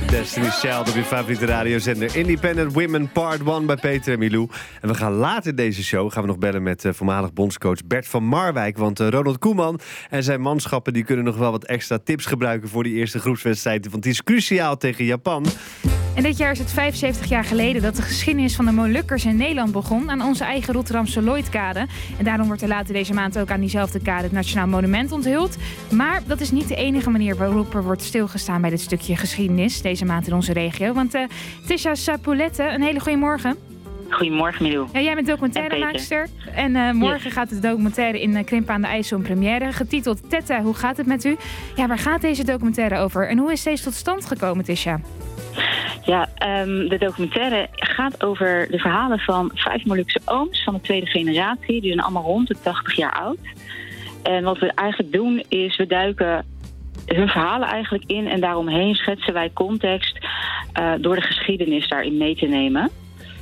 Destiny's Child op je favoriete radiozender. Independent Women Part 1 bij Peter en Milou. En we gaan later deze show nog bellen met voormalig bondscoach Bert van Marwijk. Want Ronald Koeman en zijn manschappen die kunnen nog wel wat extra tips gebruiken voor die eerste groepswedstrijd. Want die is cruciaal tegen Japan. En dit jaar is het 75 jaar geleden dat de geschiedenis van de Molukkers in Nederland begon aan onze eigen Rotterdamse Lloydkade. En daarom wordt er later deze maand ook aan diezelfde kade het Nationaal Monument onthuld. Maar dat is niet de enige manier waarop er wordt stilgestaan bij dit stukje geschiedenis deze maand in onze regio. Want Tisha Sapulette, een hele goede morgen. Goedemorgen, Milou. Ja, jij bent documentairemaakster. En morgen gaat de documentaire in Krimpen aan de IJssel in première. Getiteld Tetta, hoe gaat het met u? Ja, waar gaat deze documentaire over? En hoe is deze tot stand gekomen, Tisha? Ja, de documentaire gaat over de verhalen van 5 Molukse ooms van de tweede generatie. Die zijn allemaal rond de 80 jaar oud. En wat we eigenlijk doen is, we duiken hun verhalen eigenlijk in en daaromheen schetsen wij context door de geschiedenis daarin mee te nemen.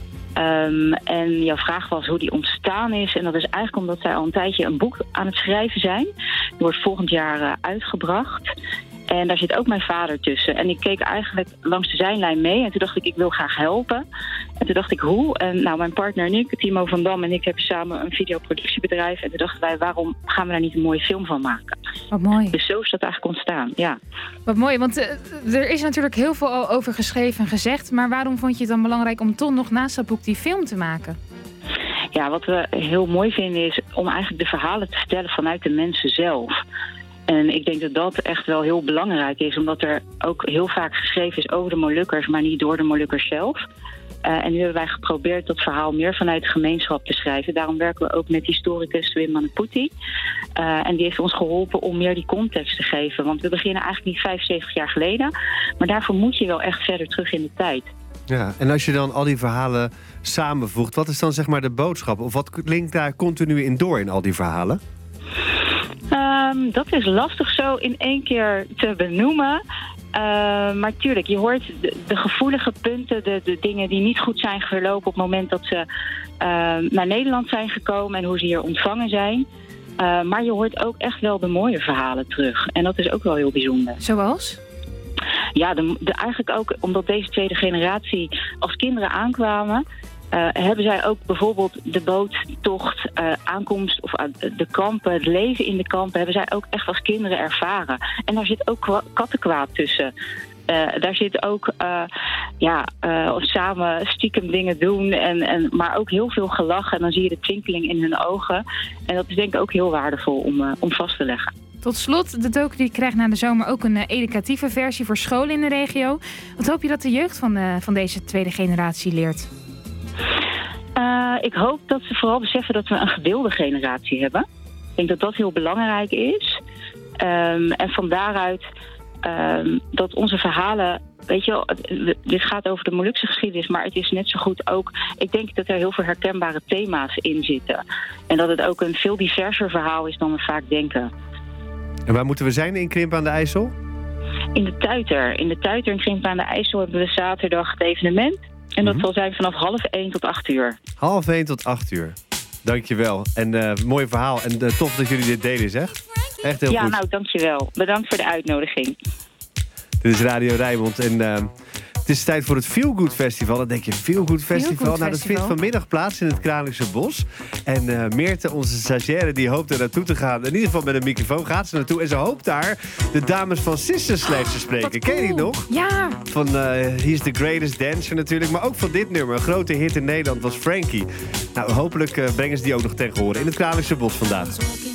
En jouw vraag was hoe die ontstaan is. En dat is eigenlijk omdat zij al een tijdje een boek aan het schrijven zijn. Die wordt volgend jaar uitgebracht. En daar zit ook mijn vader tussen. En ik keek eigenlijk langs de zijlijn mee. En toen dacht ik wil graag helpen. En toen dacht ik, hoe? En nou, mijn partner en ik, Timo van Dam en ik, hebben samen een videoproductiebedrijf. En toen dachten wij, waarom gaan we daar niet een mooie film van maken? Wat mooi. Dus zo is dat eigenlijk ontstaan, ja. Wat mooi, want er is natuurlijk heel veel al over geschreven en gezegd. Maar waarom vond je het dan belangrijk om toch nog naast dat boek die film te maken? Ja, wat we heel mooi vinden is om eigenlijk de verhalen te vertellen vanuit de mensen zelf. En ik denk dat dat echt wel heel belangrijk is, omdat er ook heel vaak geschreven is over de Molukkers, maar niet door de Molukkers zelf. En nu hebben wij geprobeerd dat verhaal meer vanuit de gemeenschap te schrijven. Daarom werken we ook met historicus Wim Manneputi. En die heeft ons geholpen om meer die context te geven. Want we beginnen eigenlijk niet 75 jaar geleden, maar daarvoor moet je wel echt verder terug in de tijd. Ja, en als je dan al die verhalen samenvoegt, wat is dan zeg maar de boodschap? Of wat klinkt daar continu in door in al die verhalen? Dat is lastig zo in één keer te benoemen. Maar tuurlijk, je hoort de gevoelige punten, de dingen die niet goed zijn verlopen op het moment dat ze naar Nederland zijn gekomen en hoe ze hier ontvangen zijn. Maar je hoort ook echt wel de mooie verhalen terug. En dat is ook wel heel bijzonder. Zoals? Ja, eigenlijk ook omdat deze tweede generatie als kinderen aankwamen, hebben zij ook bijvoorbeeld de boottocht, aankomst of de kampen, het leven in de kampen, hebben zij ook echt als kinderen ervaren. En daar zit ook kattenkwaad tussen. Daar zit ook samen stiekem dingen doen, maar ook heel veel gelach. En dan zie je de twinkeling in hun ogen. En dat is denk ik ook heel waardevol om vast te leggen. Tot slot, de docu die krijgt na de zomer ook een educatieve versie voor scholen in de regio. Wat hoop je dat de jeugd van deze tweede generatie leert? Ik hoop dat ze vooral beseffen dat we een gewilde generatie hebben. Ik denk dat dat heel belangrijk is. En van daaruit dat onze verhalen, weet je wel, dit gaat over de Molukse geschiedenis, maar het is net zo goed ook, ik denk dat er heel veel herkenbare thema's in zitten. En dat het ook een veel diverser verhaal is dan we vaak denken. En waar moeten we zijn in Krimpen aan de IJssel? In de Tuiter. In de Tuiter in Krimpen aan de IJssel hebben we zaterdag het evenement. En dat zal zijn vanaf 12:30 tot 8:00. 12:30 tot 8:00. Dankjewel. En mooi verhaal. En tof dat jullie dit deden, zeg. Echt heel goed. Ja, nou, dankjewel. Bedankt voor de uitnodiging. Dit is Radio Rijnmond en het is tijd voor het Feel Good Festival. Dan denk je, Feel Good Festival? Nou, dat vindt vanmiddag plaats in het Kralingse Bos. En Meerte, onze stagiaire, die hoopt er naartoe te gaan. In ieder geval met een microfoon gaat ze naartoe. En ze hoopt daar de dames van Sister Sledge te spreken. Ken je die nog? Ja. Van He's the Greatest Dancer natuurlijk. Maar ook van dit nummer. Een grote hit in Nederland was Frankie. Nou, hopelijk brengen ze die ook nog tegen horen in het Kralingse Bos vandaag.